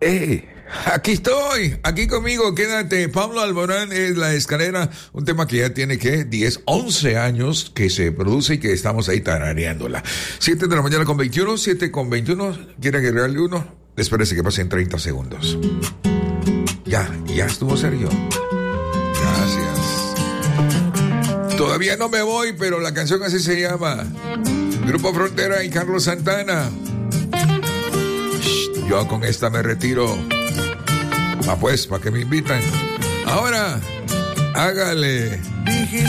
Aquí estoy, aquí conmigo, quédate. Pablo Alborán es La Escalera, un tema que ya tiene, 10, 11 años que se produce y que estamos ahí tarareándola. 7 de la mañana con 21, 7 con 21, ¿quiere agregarle uno? Espérese que pasen 30 segundos. Ya estuvo Sergio. Gracias. Todavía no me voy, pero la canción así se llama. Grupo Frontera y Carlos Santana. Yo con esta me retiro. Pues, para que me invitan. Ahora, hágale.